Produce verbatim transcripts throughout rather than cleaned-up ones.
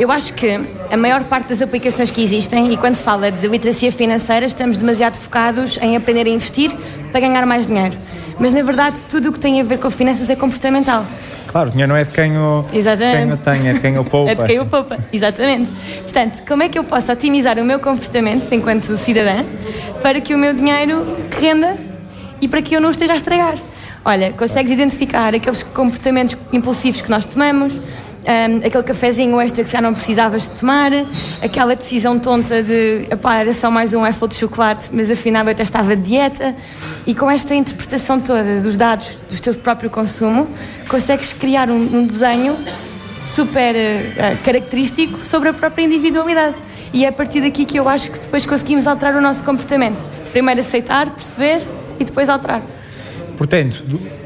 eu acho que a maior parte das aplicações que existem, e quando se fala de literacia financeira, estamos demasiado focados em aprender a investir para ganhar mais dinheiro. Mas, na verdade, tudo o que tem a ver com finanças é comportamental. Claro, o dinheiro não é de quem o, quem o tem, é de quem o poupa. É de quem o poupa, exatamente. Portanto, como é que eu posso otimizar o meu comportamento enquanto cidadã para que o meu dinheiro renda e para que eu não o esteja a estragar? Olha, consegues identificar aqueles comportamentos impulsivos que nós tomamos, um, aquele cafezinho extra que já não precisavas de tomar, aquela decisão tonta de, epá, era só mais um waffle de chocolate, mas afinal eu até estava de dieta. E com esta interpretação toda dos dados do teu próprio consumo, consegues criar um, um desenho super uh, característico sobre a própria individualidade. E é a partir daqui que eu acho que depois conseguimos alterar o nosso comportamento. Primeiro aceitar, perceber e depois alterar. Portanto,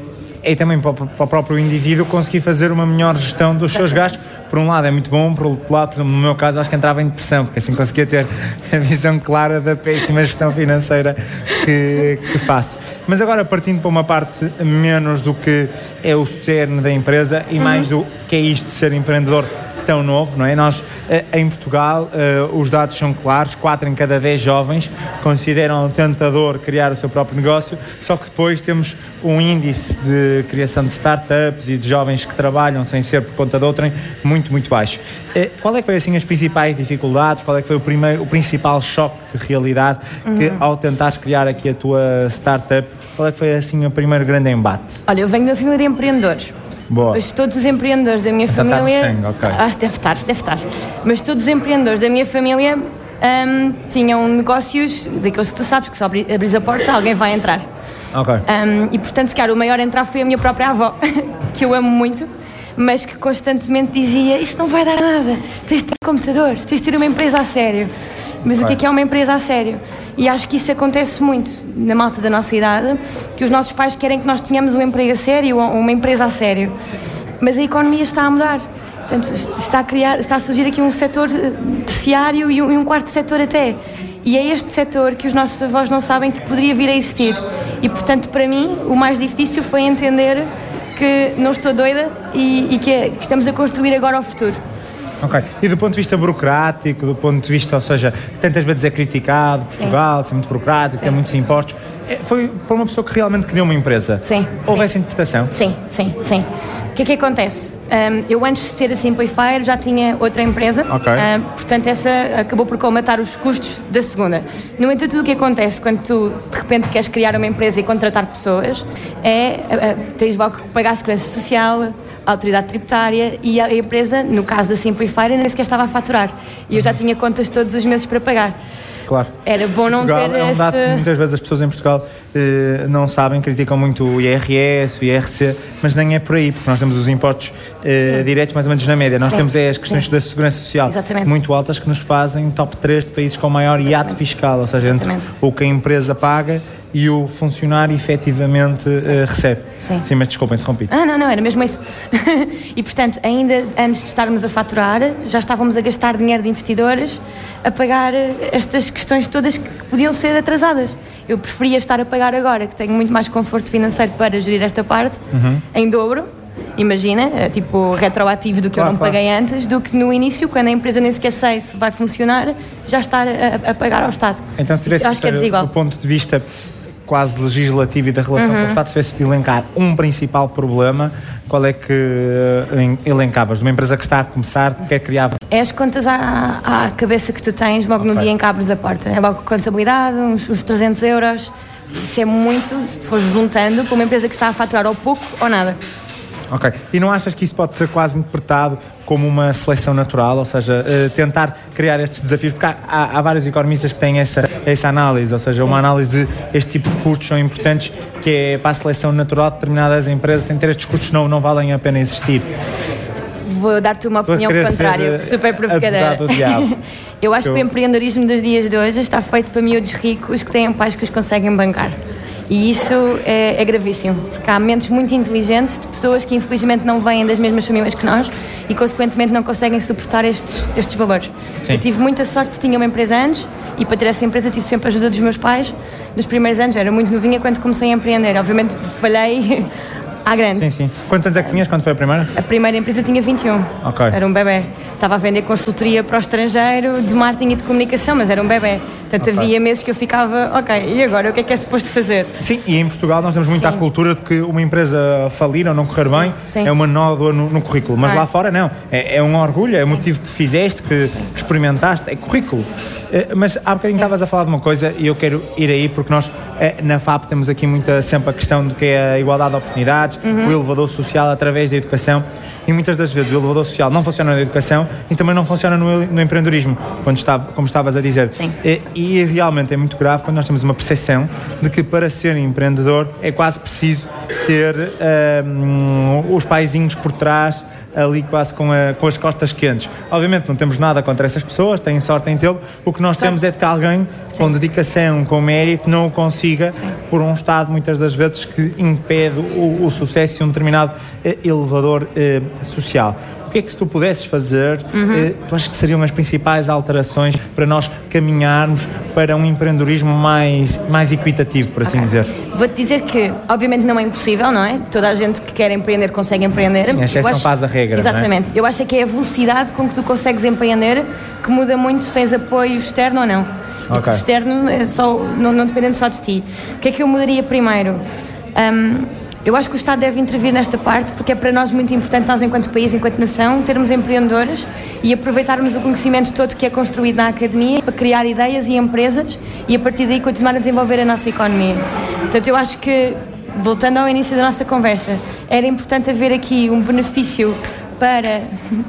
é também para o próprio indivíduo conseguir fazer uma melhor gestão dos seus gastos. Por um lado é muito bom, por outro lado, no meu caso, acho que entrava em depressão, porque assim conseguia ter a visão clara da péssima gestão financeira que, que faço. Mas agora, partindo para uma parte menos do que é o cerne da empresa e mais do que é isto de ser empreendedor tão novo, não é? Nós, em Portugal, os dados são claros, quatro em cada dez jovens consideram tentador criar o seu próprio negócio, só que depois temos um índice de criação de startups e de jovens que trabalham sem ser por conta de outrem muito, muito baixo. Qual é que foi, assim, as principais dificuldades? Qual é que foi o, primeiro, o principal choque de realidade que, uhum. ao tentares criar aqui a tua startup, qual é que foi, assim, o primeiro grande embate? Olha, eu venho de uma família de empreendedores. Boa. Mas todos os empreendedores da minha então família... Está no sangue, okay. Acho que deve estar, deve estar. Mas todos os empreendedores da minha família um, tinham negócios daqueles que tu sabes que só abris a porta, alguém vai entrar. Ok. Um, e portanto, se calhar, o maior entrar foi a minha própria avó, que eu amo muito, mas que constantemente dizia: isso não vai dar nada, tens de ter computadores, tens de ter uma empresa a sério. Mas okay. o que é que é uma empresa a sério? E acho que isso acontece muito na malta da nossa idade, que os nossos pais querem que nós tenhamos um emprego a sério ou uma empresa a sério. Mas a economia está a mudar. Portanto, está a, criar, está a surgir aqui um setor terciário e um, e um quarto setor até. E é este setor que os nossos avós não sabem que poderia vir a existir. E, portanto, para mim, o mais difícil foi entender que não estou doida e, e que, é, que estamos a construir agora o futuro. Ok. E do ponto de vista burocrático, do ponto de vista, ou seja, tantas vezes é criticado, Portugal, de ser muito burocrático, tem muitos impostos, foi para uma pessoa que realmente criou uma empresa? Sim. Houve sim. essa interpretação? Sim, sim, sim. O que é que acontece? Um, eu antes de ser a Simplify já tinha outra empresa, okay. uh, portanto essa acabou por colmatar os custos da segunda. No entanto, o que acontece quando tu de repente queres criar uma empresa e contratar pessoas é, uh, tens logo que pagar a segurança social, a autoridade tributária, e a empresa, no caso da Simplify, nem sequer estava a faturar. E eu já tinha contas todos os meses para pagar. Claro. Era bom não Portugal ter é um esse... dado que muitas vezes as pessoas em Portugal eh, não sabem, criticam muito o I R S, o I R C, mas nem é por aí, porque nós temos os impostos eh, diretos mais ou menos na média. Nós Sim. temos é, as questões Sim. da segurança social Exatamente. muito altas que nos fazem top três de países com maior Exatamente. hiato fiscal, ou seja, Exatamente. entre o que a empresa paga e o funcionário efetivamente uh, recebe. Sim. Sim, mas desculpa, interrompi. Ah, não, não, era mesmo isso. E, portanto, ainda antes de estarmos a faturar, já estávamos a gastar dinheiro de investidores a pagar estas questões todas que podiam ser atrasadas. Eu preferia estar a pagar agora, que tenho muito mais conforto financeiro para gerir esta parte, uhum. em dobro, imagina, tipo retroativo do que claro, eu não claro. paguei antes, do que no início, quando a empresa nem sequer sei se vai funcionar, já estar a, a pagar ao Estado. Então, se tivesse acho que é desigual. Do ponto de vista quase legislativo e da relação uhum. com o Estado, se tivesse de elencar um principal problema, qual é que uh, elencavas? De uma empresa que está a começar, que quer criar? É as contas à, à cabeça que tu tens logo okay. no dia em que abres a porta. É logo contabilidade, uns, uns trezentos euros. Isso é muito, se tu fores juntando, para uma empresa que está a faturar ou pouco ou nada. Ok. E não achas que isso pode ser quase interpretado como uma seleção natural, ou seja, uh, tentar criar estes desafios? Porque há, há, há vários economistas que têm essa, essa análise, ou seja, Sim. uma análise de este tipo de custos são importantes, que é para a seleção natural de determinadas empresas, tem que ter estes custos que não, não valem a pena existir. Vou dar-te uma opinião contrária, ser, super provocadora. Eu acho que o empreendedorismo dos dias de hoje está feito para miúdos ricos que têm pais que os conseguem bancar. E isso é, é gravíssimo, porque há mentes muito inteligentes de pessoas que infelizmente não vêm das mesmas famílias que nós e consequentemente não conseguem suportar estes, estes valores. Sim. Eu tive muita sorte porque tinha uma empresa antes e para ter essa empresa tive sempre a ajuda dos meus pais nos primeiros anos. Era muito novinha quando comecei a empreender. Obviamente falhei À grande. Sim, sim. Quantos anos é que tinhas quando foi a primeira? A primeira empresa eu tinha vinte e um. Ok. Era um bebê. Estava a vender consultoria para o estrangeiro de marketing e de comunicação, mas era um bebê. Portanto, okay. havia meses que eu ficava, ok, e agora o que é que é suposto fazer? Sim, e em Portugal nós temos muita cultura de que uma empresa falir ou não correr sim, bem sim. é uma nódoa no, no currículo, mas ah. lá fora não. É, é um orgulho, é o motivo que fizeste, que, que experimentaste, é currículo. É, mas há bocadinho estavas a falar de uma coisa e eu quero ir aí porque nós é, na F A P temos aqui muita, sempre a questão do que é a igualdade de oportunidades, uhum. o elevador social através da educação e muitas das vezes o elevador social não funciona na educação e também não funciona no, no empreendedorismo, quando estava, como estavas a dizer. Sim. E, e realmente é muito grave quando nós temos uma percepção de que para ser empreendedor é quase preciso ter um, os paizinhos por trás ali quase com, a, com as costas quentes. Obviamente não temos nada contra essas pessoas, têm sorte em tê-lo. O que nós Sim. temos é de que alguém Sim. com dedicação, com mérito, não o consiga Sim. por um Estado, muitas das vezes, que impede o, o sucesso de um determinado eh, elevador eh, social. O que é que se tu pudesses fazer, uhum. eh, tu achas que seriam as principais alterações para nós caminharmos para um empreendedorismo mais, mais equitativo, por assim okay. dizer? Vou-te dizer que, obviamente, não é impossível, não é? Toda a gente que quer empreender consegue empreender. Sim, a exceção acho... faz a regra, Exatamente. Não é? Eu acho que é a velocidade com que tu consegues empreender que muda muito se tens apoio externo ou não. Okay. E externo é só, não, não dependendo só de ti. O que é que eu mudaria primeiro? Um, Eu acho que o Estado deve intervir nesta parte porque é para nós muito importante, nós enquanto país, enquanto nação, termos empreendedores e aproveitarmos o conhecimento todo que é construído na academia para criar ideias e empresas e a partir daí continuar a desenvolver a nossa economia. Portanto, eu acho que, voltando ao início da nossa conversa, era importante haver aqui um benefício para...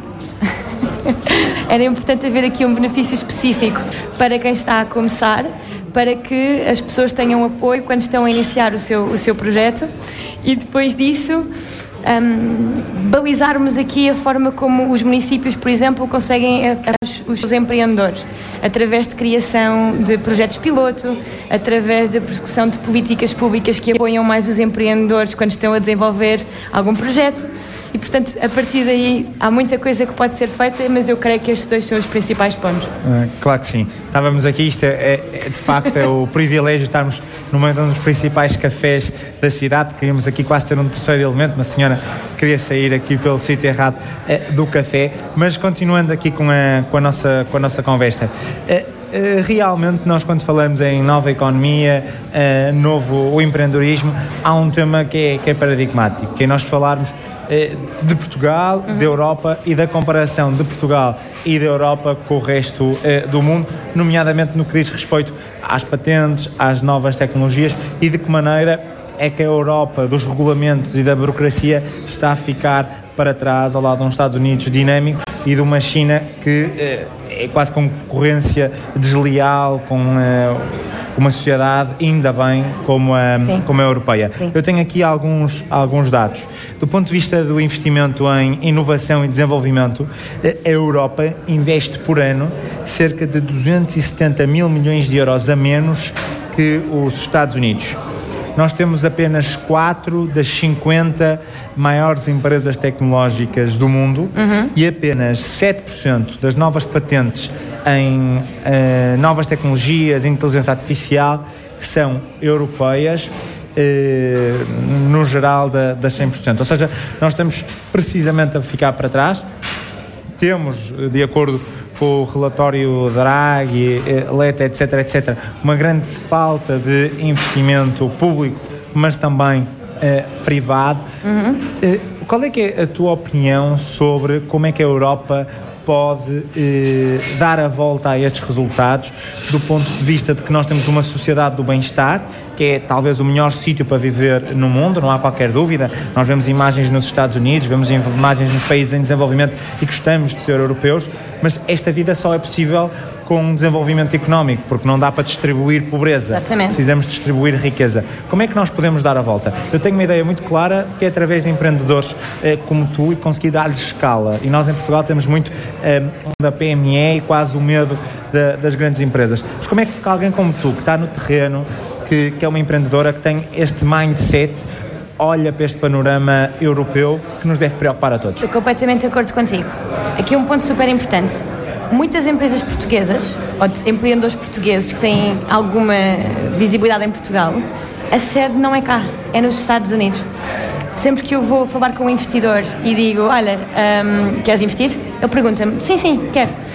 Era importante haver aqui um benefício específico para quem está a começar, para que as pessoas tenham apoio quando estão a iniciar o seu, o seu projeto e depois disso um, balizarmos aqui a forma como os municípios, por exemplo, conseguem a, a, os seus empreendedores, através de criação de projetos piloto, através da prossecução de políticas públicas que apoiam mais os empreendedores quando estão a desenvolver algum projeto. E, portanto, a partir daí há muita coisa que pode ser feita, mas eu creio que estes dois são os principais pontos. Uh, claro que sim. Estávamos aqui, isto é, é de facto é o privilégio de estarmos num dos principais cafés da cidade. Queríamos aqui quase ter um terceiro elemento, uma senhora queria sair aqui pelo sítio errado uh, do café, mas continuando aqui com a, com a, nossa, com a nossa conversa. Uh, Uh, realmente nós quando falamos em nova economia, uh, novo o empreendedorismo, há um tema que é, que é paradigmático, que é nós falarmos uh, de Portugal, uhum. da Europa e da comparação de Portugal e da Europa com o resto uh, do mundo, nomeadamente no que diz respeito às patentes, às novas tecnologias e de que maneira é que a Europa dos regulamentos e da burocracia está a ficar para trás ao lado de uns Estados Unidos dinâmicos e de uma China que uh, é quase concorrência desleal com uh, uma sociedade, ainda bem, como a, como a europeia. Sim. Eu tenho aqui alguns, alguns dados. Do ponto de vista do investimento em inovação e desenvolvimento, a Europa investe por ano cerca de duzentos e setenta mil milhões de euros a menos que os Estados Unidos. Nós temos apenas quatro das cinquenta maiores empresas tecnológicas do mundo uhum. e apenas sete por cento das novas patentes em uh, novas tecnologias, em inteligência artificial, são europeias, uh, no geral da, das cem por cento. Ou seja, nós estamos precisamente a ficar para trás. Temos, de acordo com o relatório Draghi, Letta, etc, etc, uma grande falta de investimento público, mas também eh, privado. Uhum. Eh, qual é que é a tua opinião sobre como é que a Europa pode eh, dar a volta a estes resultados, do ponto de vista de que nós temos uma sociedade do bem-estar, que é talvez o melhor sítio para viver no mundo, não há qualquer dúvida. Nós vemos imagens nos Estados Unidos, vemos imagens nos países em desenvolvimento e gostamos de ser europeus, mas esta vida só é possível com um desenvolvimento económico, porque não dá para distribuir pobreza. Exatamente. Precisamos distribuir riqueza. Como é que nós podemos dar a volta? Eu tenho uma ideia muito clara, que é através de empreendedores eh, como tu, e conseguir dar-lhes escala. E nós em Portugal temos muito eh, da P M E e quase o medo da, das grandes empresas. Mas como é que alguém como tu, que está no terreno, que, que é uma empreendedora, que tem este mindset, olha para este panorama europeu que nos deve preocupar a todos? Estou completamente de acordo contigo. Aqui um ponto super importante. Muitas empresas portuguesas, ou de empreendedores portugueses que têm alguma visibilidade em Portugal, a sede não é cá, é nos Estados Unidos. sempre que eu vou falar com um investidor e digo, olha, um, queres investir? Ele pergunta-me, sim, sim, quero.